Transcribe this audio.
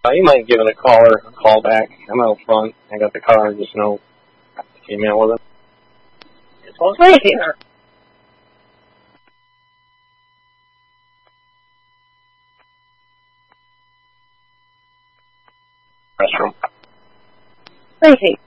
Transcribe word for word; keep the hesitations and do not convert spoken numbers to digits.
Uh, you mind giving a caller a call back? I'm out front. I got the car. Just no email with it. It's all crazy here. Restroom. Crazy.